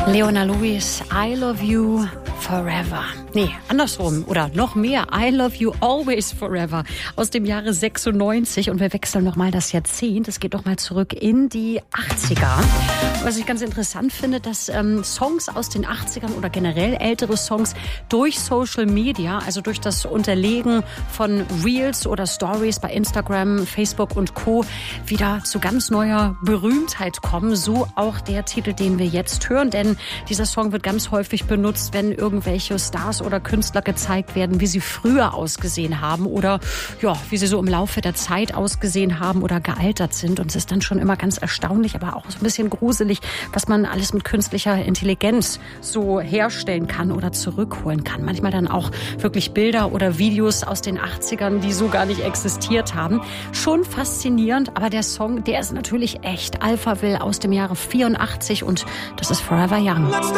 Leona Lewis, I love you forever. Nee, andersrum oder noch mehr. I love you always forever aus dem Jahre 96. Und wir wechseln nochmal das Jahrzehnt. Es geht nochmal zurück in die 80er. Was ich ganz interessant finde, dass Songs aus den 80ern oder generell ältere Songs durch Social Media, also durch das Unterlegen von Reels oder Stories bei Instagram, Facebook und Co. wieder zu ganz neuer Berühmtheit kommen. So auch der Titel, den wir jetzt hören. Denn dieser Song wird ganz häufig benutzt, wenn irgendwelche Stars oder Künstler gezeigt werden, wie sie früher ausgesehen haben oder ja, wie sie so im Laufe der Zeit ausgesehen haben oder gealtert sind. Und es ist dann schon immer ganz erstaunlich, aber auch so ein bisschen gruselig, was man alles mit künstlicher Intelligenz so herstellen kann oder zurückholen kann. Manchmal dann auch wirklich Bilder oder Videos aus den 80ern, die so gar nicht existiert haben. Schon faszinierend, aber der Song, der ist natürlich echt. Alphaville aus dem Jahre 84 und das ist Forever Young.